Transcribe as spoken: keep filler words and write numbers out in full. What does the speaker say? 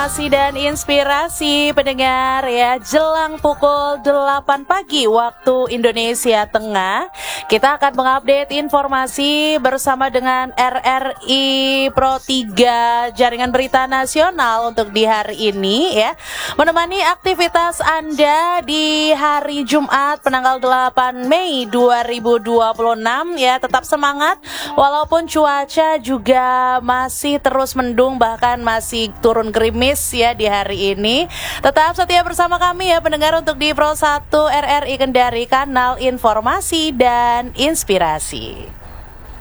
informasi dan inspirasi pendengar ya. Jelang pukul delapan pagi waktu Indonesia Tengah, kita akan mengupdate informasi bersama dengan R R I Pro tiga Jaringan Berita Nasional untuk di hari ini ya. Menemani aktivitas Anda di hari Jumat penanggal delapan Mei dua ribu dua puluh enam ya. Tetap semangat walaupun cuaca juga masih terus mendung, bahkan masih turun gerimis ya di hari ini. Tetap setia bersama kami ya pendengar untuk di Pro satu R R I Kendari, kanal informasi dan inspirasi.